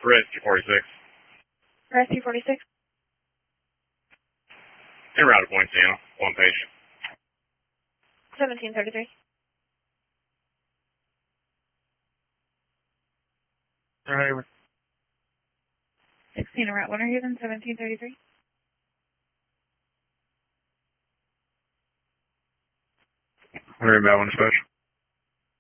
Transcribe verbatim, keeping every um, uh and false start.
Res two forty-six. Res two forty-six. En route to Point Siena, one page. seventeen thirty-three. Alright, over. sixteen around Winter Haven, seventeen thirty-three. Worry about one special.